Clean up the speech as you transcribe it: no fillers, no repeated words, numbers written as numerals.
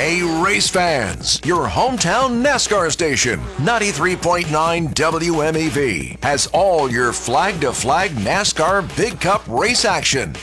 Hey race fans, your hometown NASCAR station, 93.9 WMEV, has all your flag-to-flag NASCAR Big Cup race action.